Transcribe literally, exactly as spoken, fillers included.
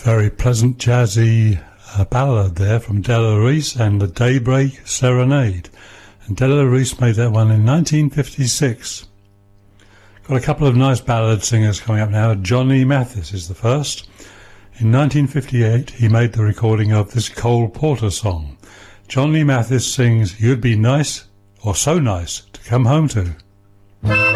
Very pleasant jazzy uh, ballad there from Della Reese and the Daybreak Serenade. And Della Reese made that one in nineteen fifty-six. Got a couple of nice ballad singers coming up now. Johnny Mathis is the first. In nineteen fifty-eight, he made the recording of this Cole Porter song. Johnny Mathis sings You'd Be Nice, or So Nice, to Come Home To.